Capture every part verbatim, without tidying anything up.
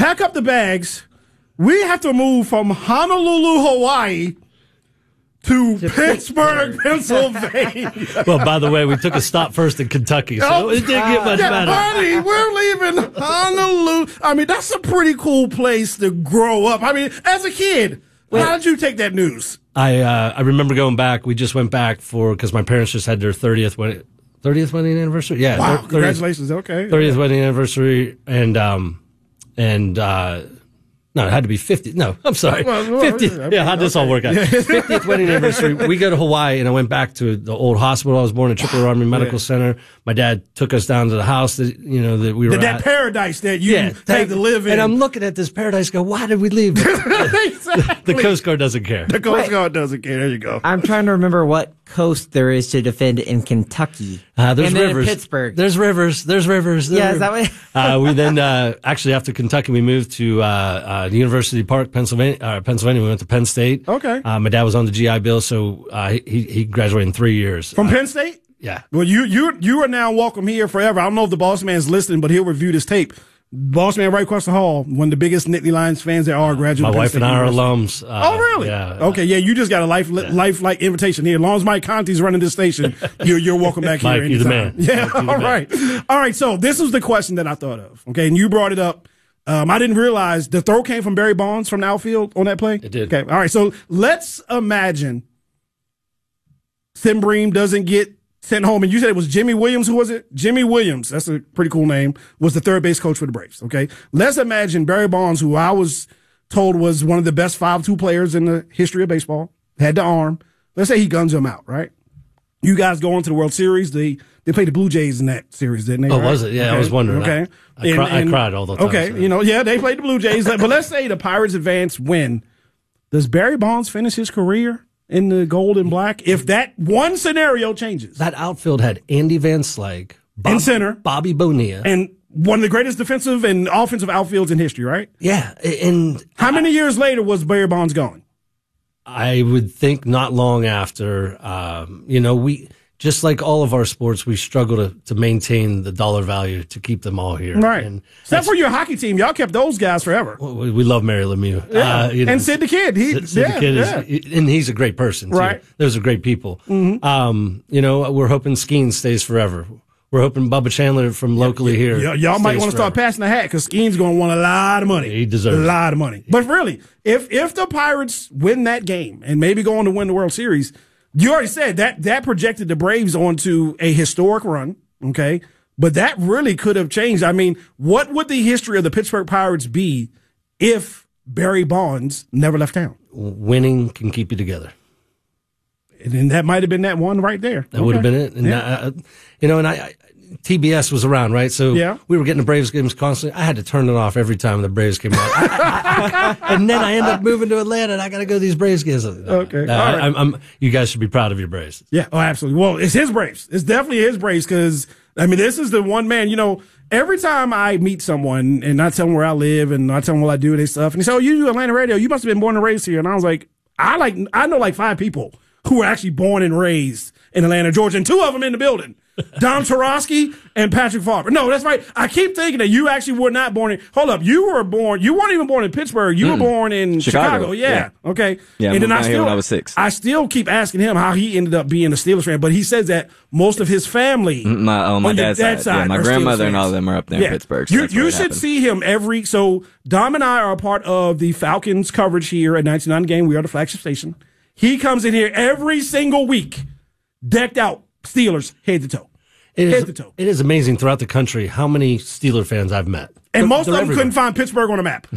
pack up the bags. We have to move from Honolulu, Hawaii to, to Pittsburgh, Pittsburgh, Pennsylvania. Well, by the way, we took a stop first in Kentucky, so oh, it didn't get much yeah, better. Buddy, we're leaving Honolulu. I mean, that's a pretty cool place to grow up. I mean, as a kid, well, how did you take that news? I uh, I remember going back. We just went back for because my parents just had their thirtieth wedding, thirtieth wedding anniversary. Yeah, wow! thirtieth, Congratulations. Okay, thirtieth wedding anniversary, and um, and uh. No, it had to be fifty. No, I'm sorry. Well, well, fiftieth. I mean, yeah, how'd this okay. all work out? fiftieth wedding anniversary. We go to Hawaii, and I went back to the old hospital. I was born at Triple Army Medical yeah. Center. My dad took us down to the house that, you know, that we were that, at. That paradise that you yeah, had to live in. And I'm looking at this paradise go, why did we leave? Exactly. The Coast Guard doesn't care. The Coast Wait. Guard doesn't care. There you go. I'm trying to remember what coast there is to defend in Kentucky. Uh, there's and then rivers. in Pittsburgh. There's rivers. There's rivers. There's yeah, rivers. is that what? uh, we then, uh, actually after Kentucky, we moved to, uh, uh, the University Park, Pennsylvania, uh, Pennsylvania. We went to Penn State. Okay. Uh, my dad was on the G I Bill, so, uh, he, he graduated in three years. From uh, Penn State? Yeah. Well, you, you, you are now welcome here forever. I don't know if the boss man's listening, but he'll review this tape. Boss man right across the hall, one of the biggest Nittany Lions fans there are, graduated. My Penn wife State and I are University. alums. Uh, oh, really? Yeah. Okay, yeah, you just got a life, yeah. life like invitation here. As long as Mike Conti's running this station, you're, you're welcome back Mike, here you're anytime. the man. Yeah, all right. Man. All right, so this was the question that I thought of, okay, and you brought it up. Um, I didn't realize the throw came from Barry Bonds from the outfield on that play. It did. Okay, all right, so let's imagine Tim Bream doesn't get sent home, and you said it was Jimmy Williams. Who was it? Jimmy Williams. That's a pretty cool name. Was the third base coach for the Braves. Okay, let's imagine Barry Bonds, who I was told was one of the best five two players in the history of baseball, had the arm. Let's say he guns him out, right? You guys go on to the World Series. They they played the Blue Jays in that series, didn't they? Oh, right? was it? Yeah, okay. I was wondering. Okay, I, I, and, cry, and, I cried all the time. Okay, so. you know, yeah, they played the Blue Jays, but let's say the Pirates advance win. Does Barry Bonds finish his career in the gold and black if that one scenario changes? That outfield had Andy Van Slyke, Bob, in center, Bobby Bonilla, and one of the greatest defensive and offensive outfields in history, right? Yeah. And how many years later was Barry Bonds gone? I would think not long after. Um, you know, we just like all of our sports, we struggle to, to maintain the dollar value to keep them all here. Right. And except for your hockey team, y'all kept those guys forever. We, we love Mary Lemieux. Yeah. Uh, you know, and Sid the Kid. He, Sid, Sid yeah, the Kid yeah. is, and he's a great person too. Right. Those are great people. Mm-hmm. Um, you know, we're hoping Skeens stays forever. We're hoping Bubba Chandler from locally here. Y- y'all might want to start passing the hat because Skeen's going to want a lot of money. He deserves a lot of money. But really, if if the Pirates win that game and maybe go on to win the World Series, you already said that that projected the Braves onto a historic run. Okay, but that really could have changed. I mean, what would the history of the Pittsburgh Pirates be if Barry Bonds never left town? Winning can keep you together. And then that might have been that one right there. That okay. would have been it. And yeah. I, I, you know, and I, I, T B S was around, right? So yeah. we were getting the Braves games constantly. I had to turn it off every time the Braves came out. And then I ended up moving to Atlanta, and I got to go to these Braves games. Okay. Uh, All right. I'm, I'm, you guys should be proud of your Braves. Yeah. Oh, absolutely. Well, it's his Braves. It's definitely his Braves because, I mean, this is the one man, you know, every time I meet someone and I tell them where I live and I tell them what I do and stuff, and they say, oh, you do Atlanta radio. You must have been born and raised here. And I was like, I like, I know like five people who were actually born and raised in Atlanta, Georgia, and two of them in the building. Dom Tarosky and Patrick Farber. No, that's right. I keep thinking that you actually were not born in, hold up, you were born, you weren't even born in Pittsburgh. You mm. were born in Chicago. Chicago. Yeah. yeah. Okay. Yeah, and then I still, when I was six. I still keep asking him how he ended up being a Steelers fan, but he says that most of his family my, oh, my on dad's, dad's side, side yeah, my grandmother and all of them are up there yeah. in Pittsburgh. So you you should happened. see him every, so Dom and I are a part of the Falcons coverage here at ninety-nine Game. We are the flagship station. He comes in here every single week, decked out Steelers head to toe. It is, head to toe. It is amazing throughout the country how many Steeler fans I've met. And they're, most they're of them everywhere. couldn't find Pittsburgh on a map.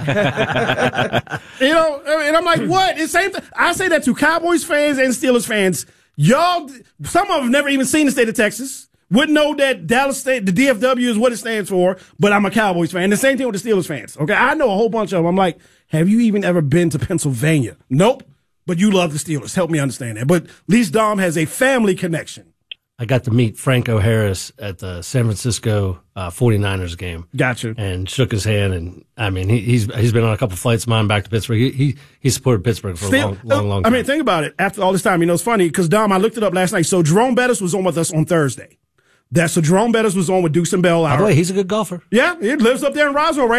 You know, and I'm like, what? It's same. Th- I say that to Cowboys fans and Steelers fans. Y'all, some of them have never even seen the state of Texas. Wouldn't know that Dallas State, the D F W is what it stands for, but I'm a Cowboys fan. The same thing with the Steelers fans. Okay, I know a whole bunch of them. I'm like, have you even ever been to Pennsylvania? Nope. But you love the Steelers. Help me understand that. But at least Dom has a family connection. I got to meet Franco Harris at the San Francisco uh, forty-niners game. Gotcha. And shook his hand. And, I mean, he, he's he's been on a couple flights of mine back to Pittsburgh. He he, he supported Pittsburgh for Still, a long, long, long time. I mean, think about it. After all this time, you know, it's funny because, Dom, I looked it up last night. So Jerome Bettis was on with us on Thursday. That, so Jerome Bettis was on with Dukes and Bell. By the way, he's a good golfer. Yeah, he lives up there in Roswell, right?